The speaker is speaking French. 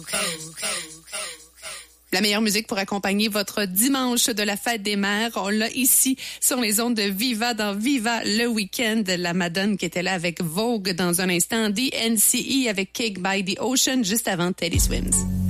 La meilleure musique pour accompagner votre dimanche de la fête des mères, on l'a ici sur les ondes de Viva dans Viva le Week-end. La Madone qui était là avec Vogue dans un instant, DNCE avec Cake by the Ocean juste avant Teddy Swims.